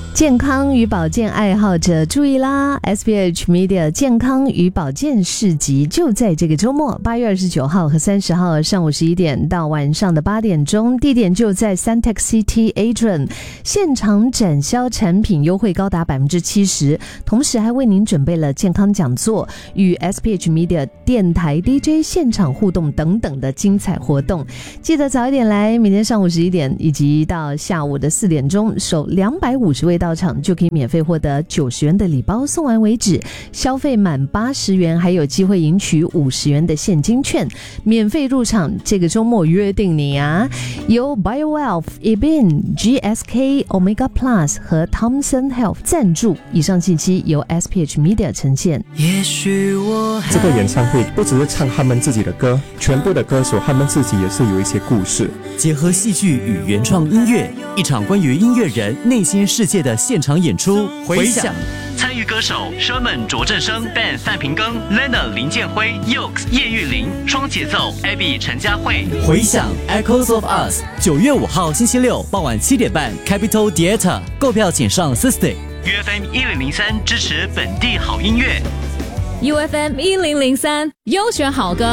健康与保健爱好者注意啦 ！SPH Media 健康与保健市集就在这个周末，8月29号和30号上午11点到晚上的8点钟，地点就在 Suntec City Atrium， 现场展销产品优惠高达 70%， 同时还为您准备了健康讲座与 SPH Media 电台 DJ 现场互动等等的精彩活动。记得早一点来，明天上午11点以及到下午的4点钟，首250位到场就可以免费获得90元的礼包，送完为止。消费满80元还有机会赢取50元的现金券，免费入场。这个周末约定你啊！由 BioWealth、Ebin、GSK、Omega Plus 和 Thomson Health 赞助。以上信息由 SPH Media 呈现。 也许我这个演唱会不只是唱他们自己的歌，全部的歌手他们自己也是有一些故事， 结合戏剧与原创音乐，一场关于音乐人内心世界的现场演出。回响参与歌手 Sherman 卓振生、Ben 范平庚、Lena 林建辉、Yokes 叶玉玲、双节奏 Abby 陈佳慧。回响 Echoes of Us 9月5号星期六傍晚7点半 Capital Theatre， 购票请上 System。UFM 1003支持本地好音乐。 UFM 1003优选好歌。